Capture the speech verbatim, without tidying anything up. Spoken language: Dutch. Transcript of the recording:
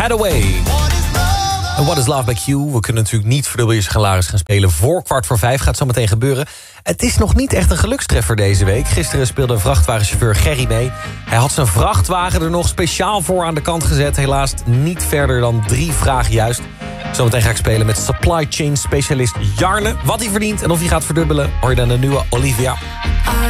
Hathaway. En What is Love by Q? We kunnen natuurlijk niet verdubbel je salaris gaan spelen voor kwart voor vijf. Gaat zo meteen gebeuren. Het is nog niet echt een gelukstreffer deze week. Gisteren speelde vrachtwagenchauffeur Gerry mee. Hij had zijn vrachtwagen er nog speciaal voor aan de kant gezet. Helaas niet verder dan drie vragen juist. Zometeen ga ik spelen met supply chain specialist Jarne. Wat hij verdient en of hij gaat verdubbelen, hoor je dan de nieuwe Olivia.